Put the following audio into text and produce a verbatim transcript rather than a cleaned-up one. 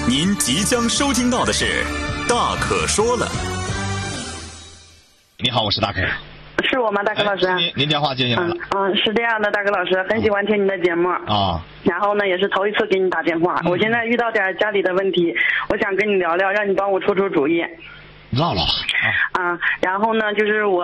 您即将收听到的是大可说了。 你好，我是大可。 是我吗，大可老师？ 哎、您您电话接进来了。 嗯, 嗯，是这样的，大可老师很喜欢听您的节目啊。 然后呢，也是头一次给你打电话、嗯。我现在遇到点家里的问题，我想跟你聊聊，让你帮我出出主意。 唠唠啊。 啊，然后呢，就是我。